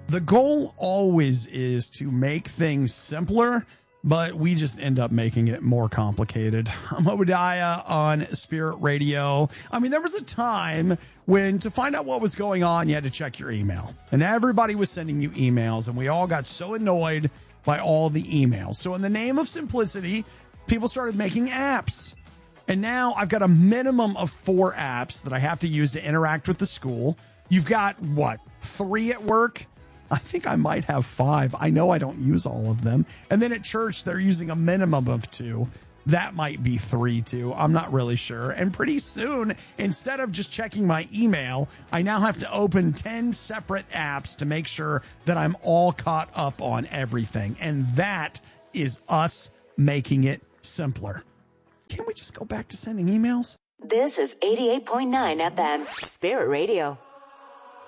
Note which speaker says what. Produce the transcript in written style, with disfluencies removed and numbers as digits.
Speaker 1: The goal always is to make things simpler, but we just end up making it more complicated. I'm Obadiah on Spirit Radio. I mean, there was a time when to find out what was going on, you had to check your email. And everybody was sending you emails, and we all got so annoyed by all the emails. So in the name of simplicity, people started making apps. And now I've got a minimum of 4 apps that I have to use to interact with the school. You've got, 3 at work? I think I might have 5. I know I don't use all of them. And then at church, they're using a minimum of 2. That might be 3 too. I'm not really sure. And pretty soon, instead of just checking my email, I now have to open 10 separate apps to make sure that I'm all caught up on everything. And that is us making it simpler. Can't we just go back to sending emails?
Speaker 2: This is 88.9 FM, Spirit Radio.